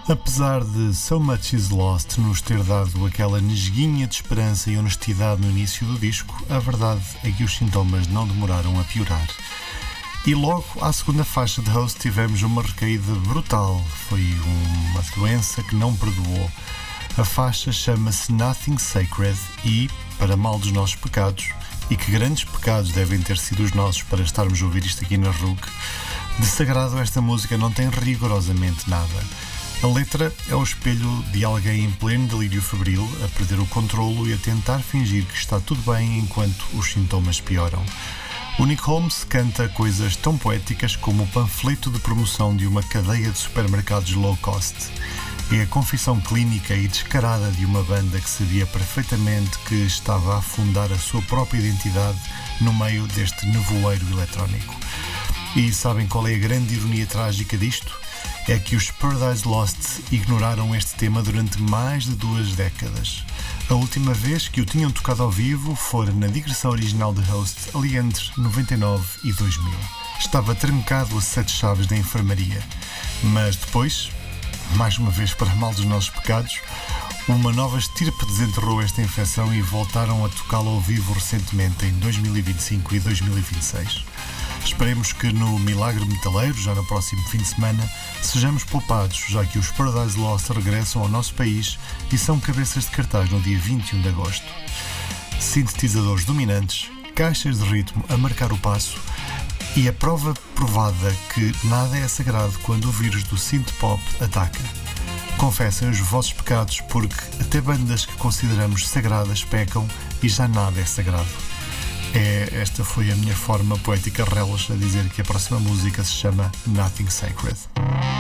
Apesar de So Much Is Lost nos ter dado aquela nesguinha de esperança e honestidade no início do disco, a verdade é que os sintomas não demoraram a piorar. E logo à segunda faixa de Host tivemos uma recaída brutal. Foi uma doença que não perdoou. A faixa chama-se Nothing Sacred e, para mal dos nossos pecados, e que grandes pecados devem ter sido os nossos para estarmos a ouvir isto aqui na RUC, de sagrado esta música não tem rigorosamente nada. A letra é o espelho de alguém em pleno delírio febril, a perder o controlo e a tentar fingir que está tudo bem enquanto os sintomas pioram. O Nick Holmes canta coisas tão poéticas como o panfleto de promoção de uma cadeia de supermercados low cost. É a confissão clínica e descarada de uma banda que sabia perfeitamente que estava a afundar a sua própria identidade no meio deste nevoeiro eletrónico. E sabem qual é a grande ironia trágica disto? É que os Paradise Lost ignoraram este tema durante mais de 2 décadas. A última vez que o tinham tocado ao vivo fora na digressão original de Host, ali entre 99 e 2000. Estava trancado a 7 chaves da enfermaria. Mas depois, mais uma vez para mal dos nossos pecados, uma nova estirpe desenterrou esta infecção e voltaram a tocá-lo ao vivo recentemente em 2025 e 2026. Esperemos que no Milagre Metaleiro, já no próximo fim de semana, sejamos poupados, já que os Paradise Lost regressam ao nosso país e são cabeças de cartaz no dia 21 de agosto. Sintetizadores dominantes, caixas de ritmo a marcar o passo e a prova provada que nada é sagrado quando o vírus do synth-pop ataca. Confessem os vossos pecados porque até bandas que consideramos sagradas pecam e já nada é sagrado. Esta foi a minha forma poética reles a dizer que a próxima música se chama Nothing Sacred.